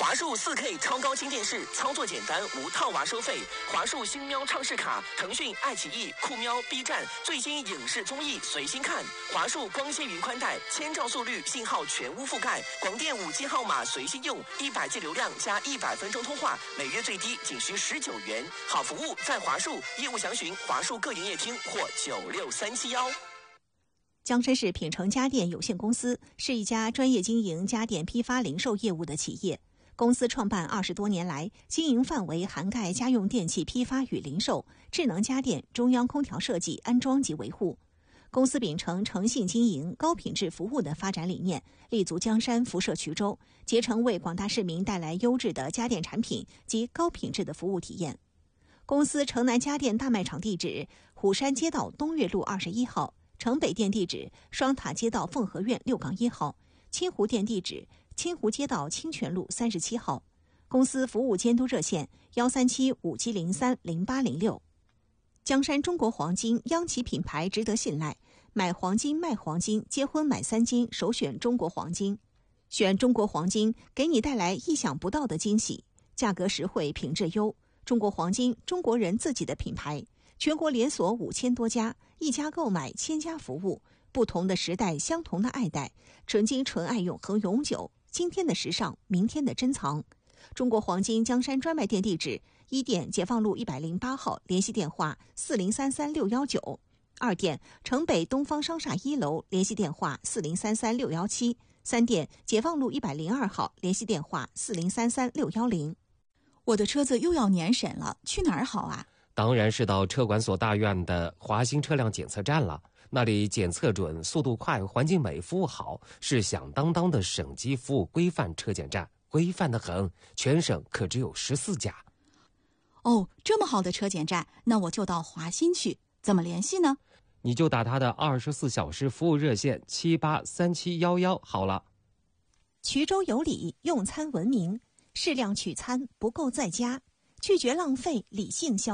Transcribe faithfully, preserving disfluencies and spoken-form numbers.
华数 四K 超高清电视，操作简单，无套娃收费。华数星喵畅视卡，腾讯、爱奇艺、酷喵、B 站最新影视综艺随心看。华数光纤云宽带，千兆速率，信号全屋覆盖，广电 五 G 号码随心用，一百 G 流量加一百分钟通话，每月最低仅需十九元。好服务在华数，业务详询华数各营业厅或九六三七幺。 江山市品城家电有限公司是一家专业经营家电批发零售业务的企业。公司创办二十多年来，经营范围涵盖家用电器批发与零售、智能家电、中央空调设计、安装及维护。公司秉承诚信经营、高品质服务的发展理念，立足江山、辐射衢州，竭诚为广大市民带来优质的家电产品及高品质的服务体验。公司城南家电大卖场地址：虎山街道东岳路二十一号，城北店地址：双塔街道凤和苑六杠一号，清湖店地址：清湖街道清泉路三十七号。公司服务监督热线：幺三七五七零三零八零六。江山中国黄金央企品牌，值得信赖。买黄金卖黄金，结婚买三金，首选中国黄金。选中国黄金，给你带来意想不到的惊喜，价格实惠，品质优。中国黄金，中国人自己的品牌，全国连锁五千多家，一家购买千家服务。不同的时代，相同的爱戴，纯金纯爱永恒永久。今天的时尚，明天的珍藏。中国黄金江山专卖店地址：一店解放路一百零八号，联系电话四零三三六一九；二店城北东方商厦一楼，联系电话四零三三六一七；三店解放路一百零二号，联系电话四零三三六一零。 我的车子又要年审了，去哪儿好啊？ 当然是到车管所大院的华新车辆检测站了。那里检测准，速度快，环境美，服务好，是响当当的省级服务规范车检站，规范得很，全省可只有十四家。 哦，这么好的车检站，那我就到华新去，怎么联系呢？ 你就打他的二十四小时服务热线七八三七幺幺好了。 衢州有礼，用餐文明，适量取餐，不够在家，拒绝浪费，理性消